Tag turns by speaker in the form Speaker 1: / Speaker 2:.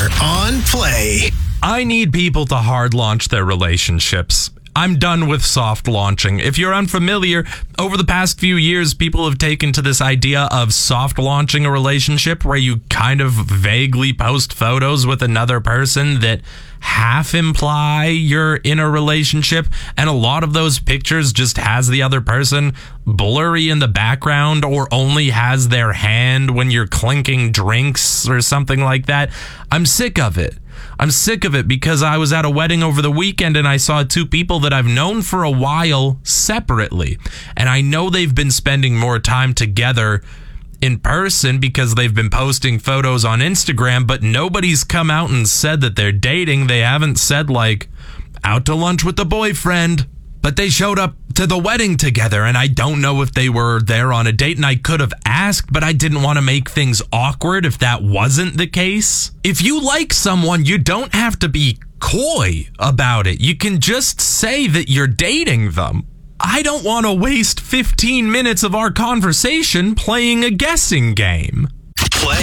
Speaker 1: on Play.
Speaker 2: I need people to hard launch their relationships. I'm done with soft launching. If you're unfamiliar, over the past few years, people have taken to this idea of soft launching a relationship where you kind of vaguely post photos with another person that half imply you're in a relationship, and a lot of those pictures just has the other person blurry in the background or only has their hand when you're clinking drinks or something like that. I'm sick of it. I'm sick of it because I was at a wedding over the weekend and I saw two people that I've known for a while separately. And I know they've been spending more time together in person because they've been posting photos on Instagram, but nobody's come out and said that they're dating. They haven't said, like, out to lunch with the boyfriend. But they showed up to the wedding together, and I don't know if they were there on a date, and I could have asked, but I didn't want to make things awkward if that wasn't the case. If you like someone, you don't have to be coy about it. You can just say that you're dating them. I don't want to waste 15 minutes of our conversation playing a guessing game.